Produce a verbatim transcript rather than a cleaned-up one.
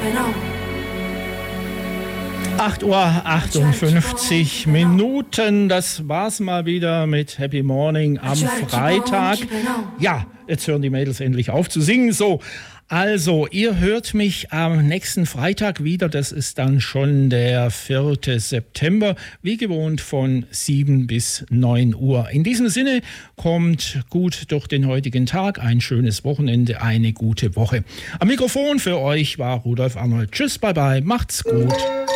acht Uhr achtundfünfzig Minuten, das war's mal wieder mit Happy Morning am Freitag. Ja, jetzt hören die Mädels endlich auf zu singen. So, also, ihr hört mich am nächsten Freitag wieder. Das ist dann schon der vierte September, wie gewohnt von sieben bis neun Uhr. In diesem Sinne, kommt gut durch den heutigen Tag, ein schönes Wochenende, eine gute Woche. Am Mikrofon für euch war Rudolf Arnold. Tschüss, bye bye, macht's gut.